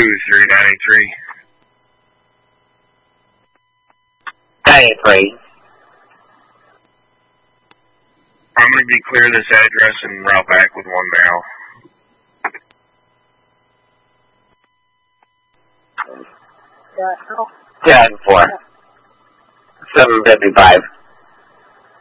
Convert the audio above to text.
3983. 983. I'm going to declare this address and route back with 1 mail. Yeah, 4. 755.